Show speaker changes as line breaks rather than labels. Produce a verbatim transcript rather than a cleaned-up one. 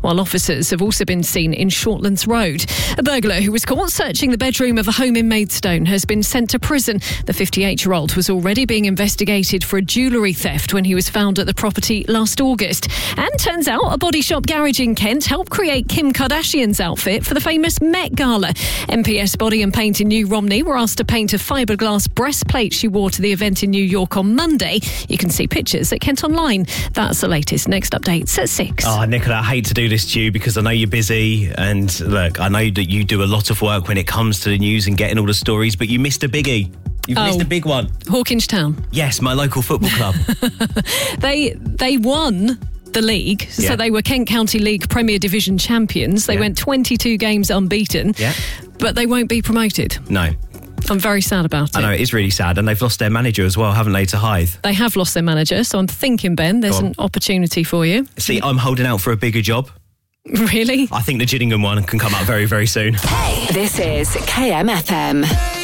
while officers have also been seen in Shortlands Road. A burglar who was caught searching the bedroom of a home in Maidstone has been sent to prison. The fifty-eight-year-old was already being investigated for a jewellery theft when he was found at the property last August. And turns out a body shop garage in Kent helped create Kim Kardashian's outfit for the famous Met Gala. M P S Body and Paint in New Romney were asked to paint a fiberglass breastplate she wore to the event in New York on Monday. You can see pictures at Kent Online. That's the latest. Next updates at six.
Oh, Nicola, I hate to do this to you because I know you're busy, and look, I know that you do a lot of work when it comes to the news and getting all the stories, but you missed a biggie. You've
oh,
missed a big one.
Hawkinge Town.
Yes, my local football club.
they they won the league,
yeah.
so they were Kent County League Premier Division champions. They yeah. went twenty-two games unbeaten,
yeah.
but they won't be promoted.
No.
I'm very sad about it.
I know, it is really sad, and they've lost their manager as well, haven't they, to Hythe?
They have lost their manager, so I'm thinking, Ben, there's an opportunity for you.
See, I'm holding out for a bigger job.
Really?
I think the Gillingham one can come up very, very soon.
Hey, this is K M F M.